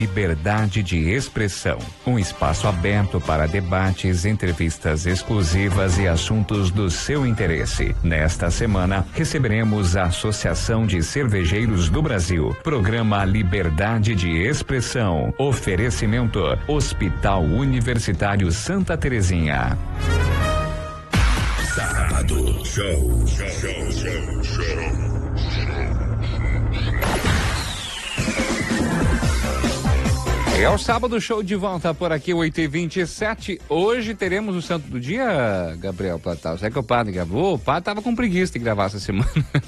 Liberdade de expressão, um espaço aberto para debates, entrevistas exclusivas e assuntos do seu interesse. Nesta semana, receberemos a Associação de Cervejeiros do Brasil. Programa Liberdade de Expressão. Oferecimento Hospital Universitário Santa Terezinha. Sábado Show. É o Sábado Show de volta por aqui, 8h27. Hoje teremos o Santo do Dia, Gabriel Platal. Será que o padre gravou? O padre tava com preguiça de gravar essa semana.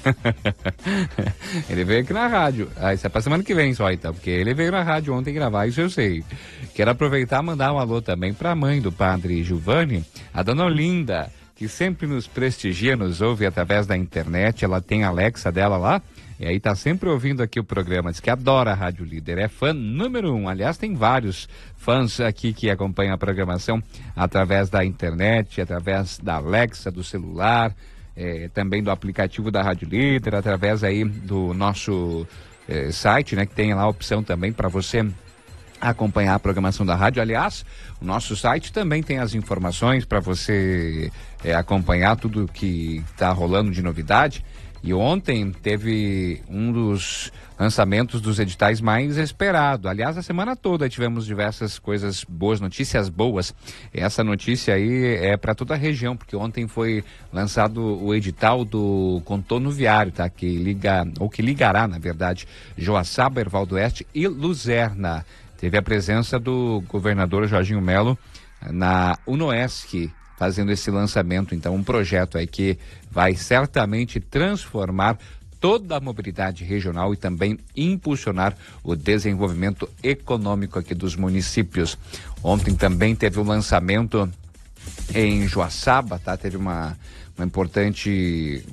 Ele veio aqui na rádio. Isso é pra semana que vem só, então, porque ele veio na rádio ontem gravar, isso eu sei. Quero aproveitar e mandar um alô também pra mãe do padre Giovanni, a dona Olinda, que sempre nos prestigia, nos ouve através da internet. Ela tem a Alexa dela lá. E aí tá sempre ouvindo aqui o programa, diz que adora a Rádio Líder, é fã número 1. Aliás, tem vários fãs aqui que acompanham a programação através da internet, através da Alexa, do celular, também do aplicativo da Rádio Líder, através aí do nosso site, né, que tem lá a opção também para você acompanhar a programação da rádio. Aliás, o nosso site também tem as informações para você acompanhar tudo que está rolando de novidade. E ontem teve um dos lançamentos dos editais mais esperado. Aliás, a semana toda tivemos diversas coisas boas, notícias boas. Essa notícia aí é para toda a região, porque ontem foi lançado o edital do contorno viário, tá? Que liga, ou que ligará, na verdade, Joaçaba, Erval do Oeste e Luzerna. Teve a presença do governador Jorginho Melo na UNOESC, fazendo esse lançamento, então, um projeto aí que vai certamente transformar toda a mobilidade regional e também impulsionar o desenvolvimento econômico aqui dos municípios. Ontem também teve o lançamento em Joaçaba, tá? Teve um importante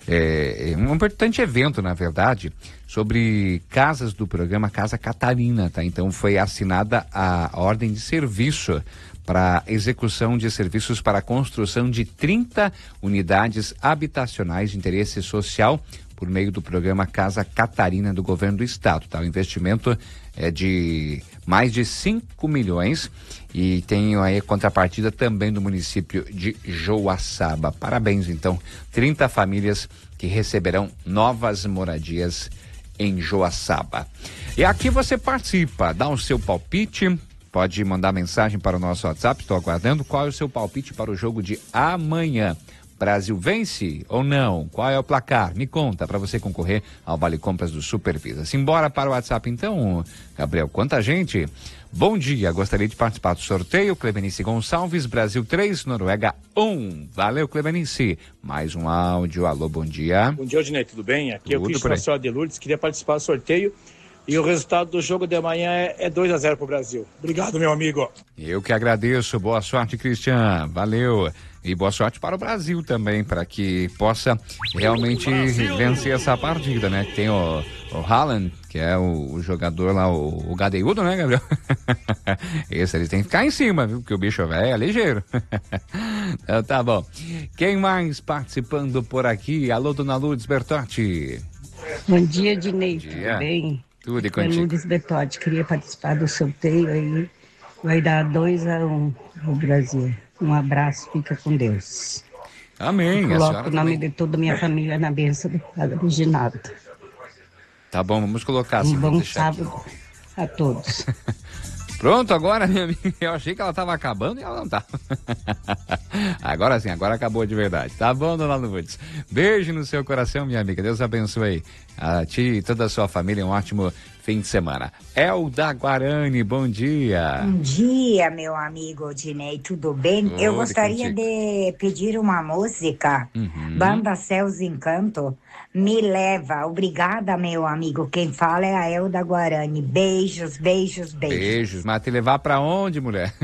evento, na verdade, sobre casas do programa Casa Catarina, tá? Então foi assinada a ordem de serviço para execução de serviços para a construção de 30 unidades habitacionais de interesse social por meio do programa Casa Catarina do governo do estado, tá? O investimento é de mais de 5 milhões e tem aí a contrapartida também do município de Joaçaba. Parabéns, então, 30 famílias que receberão novas moradias em Joaçaba. E aqui você participa, dá o seu palpite. Pode mandar mensagem para o nosso WhatsApp, estou aguardando. Qual é o seu palpite para o jogo de amanhã? Brasil vence ou não? Qual é o placar? Me conta, para você concorrer ao Vale Compras do Supervisa. Simbora para o WhatsApp então, Gabriel. Quanta gente? Bom dia, gostaria de participar do sorteio. Clebenice Gonçalves, Brasil 3, Noruega 1. Valeu, Clebenice. Mais um áudio. Alô, bom dia. Bom dia, Odinei, tudo bem? Aqui Tudo é o Cristian da Senhora de Lourdes, queria participar do sorteio. E o resultado do jogo de amanhã é 2-0 pro Brasil. Obrigado, meu amigo. Eu que agradeço. Boa sorte, Cristian. Valeu. E boa sorte para o Brasil também, para que possa realmente vencer essa partida, né? Tem o Haaland, que é o jogador lá, o gadeudo, né, Gabriel? Esse eles têm que ficar em cima, viu? Porque o bicho velho é ligeiro. Então, tá bom. Quem mais participando por aqui? Alô, dona Lourdes Bertotti. Bom dia, Dinei. Tudo bem? Tudo e contigo. Lourdes Bertotti, queria participar do sorteio aí. Vai dar 2-1 no Brasil. Um abraço, fica com Deus. Amém. Coloco o nome de toda a minha família na bênção do Padre Reginaldo. Tá bom, vamos colocar assim. Um bom sábado a todos. Pronto, agora, minha amiga, eu achei que ela estava acabando e ela não tá. Agora sim, agora acabou de verdade. Tá bom, dona Lourdes? Beijo no seu coração, minha amiga. Deus abençoe a ti e toda a sua família. Um ótimo fim de semana. Elda Guarani, bom dia. Bom dia, meu amigo Odinei, tudo bem? Tudo Eu gostaria contigo. de pedir uma música, Banda Céus Encanto, Me Leva. Obrigada, meu amigo. Quem fala é a Elda Guarani. Beijos, beijos, beijos. Beijos, mas te levar pra onde, mulher?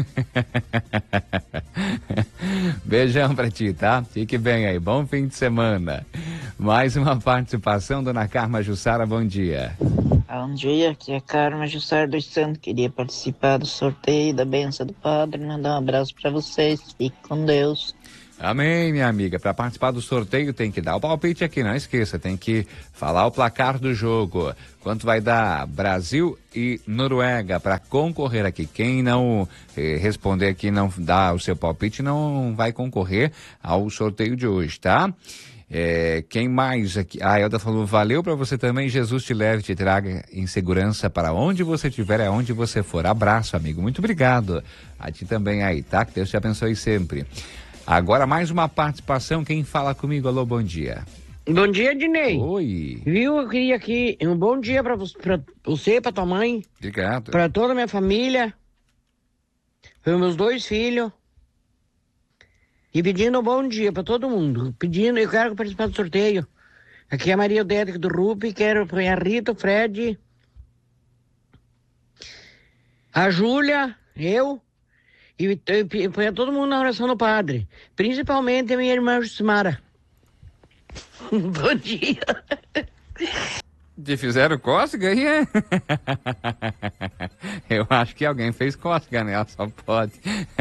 Beijão pra ti, tá? Fique bem aí, bom fim de semana. Mais uma participação, dona Carma Jussara, bom dia. Bom dia, aqui é Carmen Jussar dos Santos. Queria participar do sorteio da benção do Padre. Mandar um abraço para vocês. Fique com Deus. Amém, minha amiga. Para participar do sorteio tem que dar o palpite aqui, não esqueça, tem que falar o placar do jogo. Quanto vai dar Brasil e Noruega para concorrer aqui? Quem não responder aqui, não dá o seu palpite, não vai concorrer ao sorteio de hoje, tá? Quem mais aqui? A Elda falou, valeu para você também, Jesus te leve, te traga em segurança para onde você estiver, aonde você for. Abraço, amigo, muito obrigado. A ti também aí, tá? Que Deus te abençoe sempre. Agora mais uma participação, quem fala comigo? Alô, bom dia. Bom dia, Dinei. Oi. Viu, eu queria aqui um bom dia pra você, pra tua mãe. Obrigado. Pra toda a minha família. Para meus 2 filhos. E pedindo um bom dia pra todo mundo. Eu quero participar do sorteio. Aqui é a Maria Odete do RUP, quero a Rita, o Fred, a Júlia, eu... E põe a todo mundo na oração do Padre. Principalmente a minha irmã Jusimara. Bom dia. Te fizeram cócega aí, é? Eu acho que alguém fez cócega nela, só pode.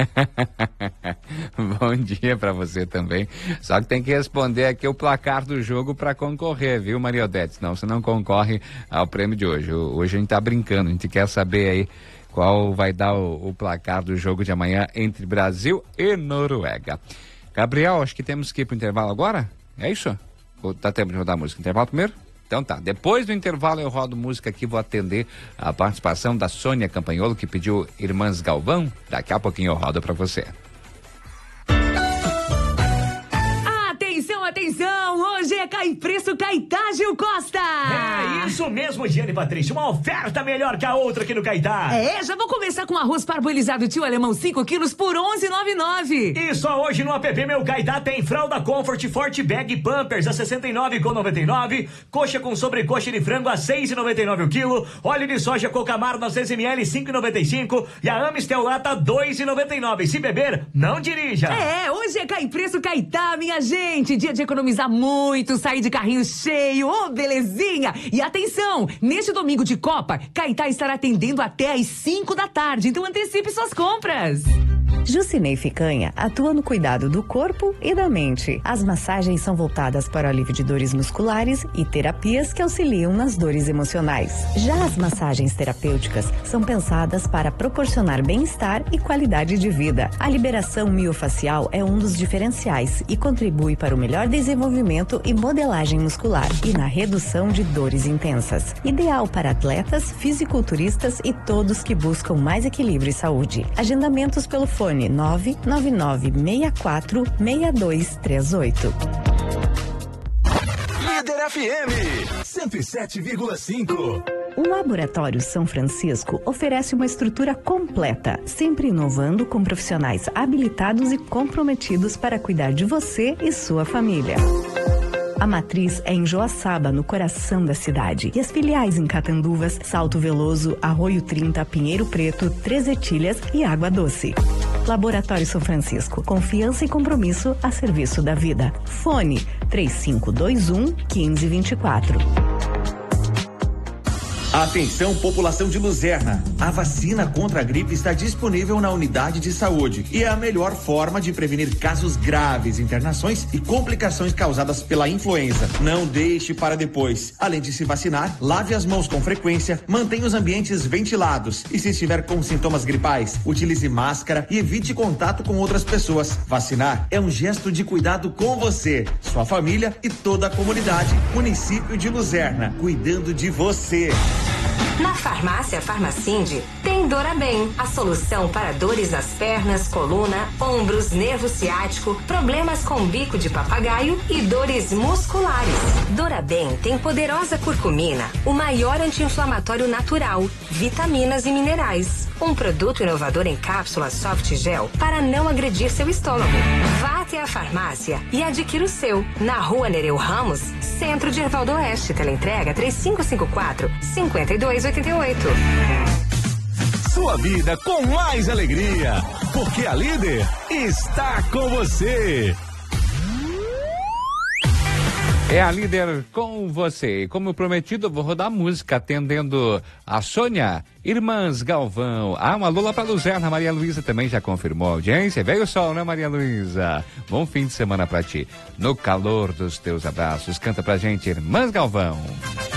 Bom dia pra você também. Só que tem que responder aqui o placar do jogo pra concorrer, viu, Maria Odete? Senão você não concorre ao prêmio de hoje. Hoje a gente tá brincando, a gente quer saber aí qual vai dar o placar do jogo de amanhã entre Brasil e Noruega. Gabriel, acho que temos que ir pro intervalo agora? É isso? Ou dá tempo de rodar a música? Intervalo primeiro? Então tá, depois do intervalo eu rodo música aqui, vou atender a participação da Sônia Campanholo, que pediu Irmãs Galvão. Daqui a pouquinho eu rodo pra você. Atenção, hoje é Cai Preço Caetá, Gil Costa. É isso mesmo, Giane Patrícia, uma oferta melhor que a outra aqui no Caetá. Já vou começar com arroz parboilizado Tio Alemão 5 quilos por R$11,99. E só hoje no app Meu Caetá tem fralda Comfort Forte Bag Pampers a R$ 69,99, coxa com sobrecoxa de frango a R$ 6,99 o quilo, óleo de soja Cocamaro 900 ml 5,95 e a Amistel Lata R$ 2,99. Se beber, não dirija. Hoje é Cai Preço Caetá, minha gente. Dia de economizar muito, sair de carrinho cheio, belezinha! E atenção, neste domingo de Copa, Caetá estará atendendo até às 5 da tarde, então antecipe suas compras. Jucinei Ficanha atua no cuidado do corpo e da mente. As massagens são voltadas para o alívio de dores musculares e terapias que auxiliam nas dores emocionais. Já as massagens terapêuticas são pensadas para proporcionar bem-estar e qualidade de vida. A liberação miofacial é um dos diferenciais e contribui para o melhor desenvolvimento e modelagem muscular e na redução de dores intensas. Ideal para atletas, fisiculturistas e todos que buscam mais equilíbrio e saúde. Agendamentos pelo fone 999646238. Líder FM 107,5. O Laboratório São Francisco oferece uma estrutura completa, sempre inovando com profissionais habilitados e comprometidos para cuidar de você e sua família. A matriz é em Joaçaba, no coração da cidade. E as filiais em Catanduvas, Salto Veloso, Arroio 30, Pinheiro Preto, Três Etilhas e Água Doce. Laboratório São Francisco. Confiança e compromisso a serviço da vida. Fone 3521-1524. Atenção, população de Luzerna. A vacina contra a gripe está disponível na unidade de saúde e é a melhor forma de prevenir casos graves, internações e complicações causadas pela influenza. Não deixe para depois. Além de se vacinar, lave as mãos com frequência, mantenha os ambientes ventilados e se estiver com sintomas gripais, utilize máscara e evite contato com outras pessoas. Vacinar é um gesto de cuidado com você, sua família e toda a comunidade. Município de Luzerna, cuidando de você. Na farmácia Farmacinde tem Dorabem, a solução para dores nas pernas, coluna, ombros, nervo ciático, problemas com bico de papagaio e dores musculares. Dorabem tem poderosa curcumina, o maior anti-inflamatório natural, vitaminas e minerais. Um produto inovador em cápsula soft gel para não agredir seu estômago. Vá até a farmácia e adquira o seu. Na Rua Nereu Ramos, Centro de Erval do Oeste. Teleentrega 3554-5288. Sua vida com mais alegria, porque a Líder está com você. É a líder com você. Como prometido, eu vou rodar música atendendo a Sônia, Irmãs Galvão. Um alô lá pra Luzerna, Maria Luísa também já confirmou a audiência. Veio o sol, né, Maria Luísa? Bom fim de semana pra ti. No calor dos teus abraços, canta pra gente Irmãs Galvão.